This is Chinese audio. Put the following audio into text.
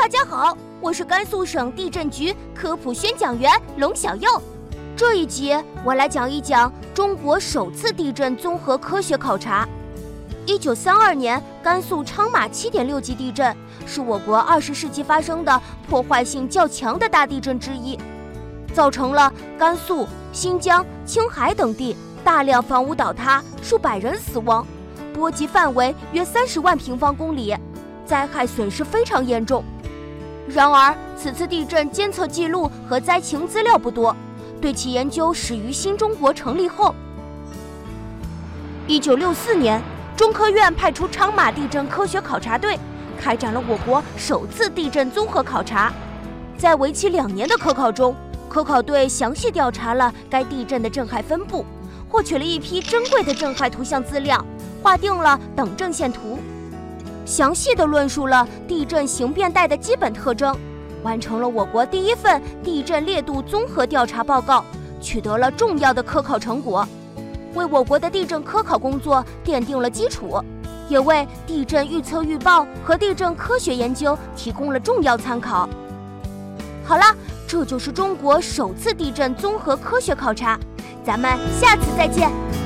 大家好，我是甘肃省地震局科普宣讲员龙小佑。这一集我来讲一讲中国首次地震综合科学考察。1932年甘肃昌马 7.6 级地震是我国20世纪发生的破坏性较强的大地震之一，造成了甘肃、新疆、青海等地大量房屋倒塌，数百人死亡，波及范围约30万平方公里，灾害损失非常严重。然而，此次地震监测记录和灾情资料不多，对其研究始于新中国成立后。1964年，中科院派出昌马地震科学考察队，开展了我国首次地震综合考察。在为期2年的科考中，科考队详细调查了该地震的震撼分布，获取了一批珍贵的震撼图像资料，划定了等震线图，详细地论述了地震形变带的基本特征，完成了我国第一份地震烈度综合调查报告，取得了重要的科考成果，为我国的地震科考工作奠定了基础，也为地震预测预报和地震科学研究提供了重要参考。好了，这就是中国首次地震综合科学考察，咱们下次再见。